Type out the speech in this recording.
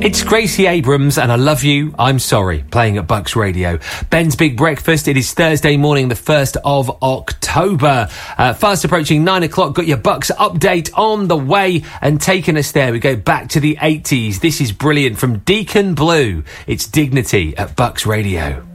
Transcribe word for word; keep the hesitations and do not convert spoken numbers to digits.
It's Gracie Abrams and I Love You, I'm Sorry, playing at Bucks Radio. Ben's Big Breakfast, it is Thursday morning, the first of October. Uh, fast approaching nine o'clock, got your Bucks update on the way and taking us there. We go back to the eighties. This is brilliant from Deacon Blue. It's Dignity at Bucks Radio.